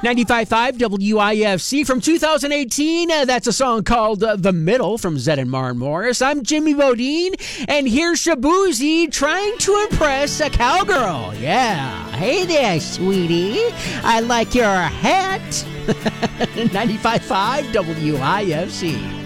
95.5 WIFC from 2018. That's a song called The Middle from Zed and Maren Morris. I'm Jimmy Bodine, and here's Shabuzi trying to impress a cowgirl. Yeah. Hey there, sweetie. I like your hat. 95.5 WIFC.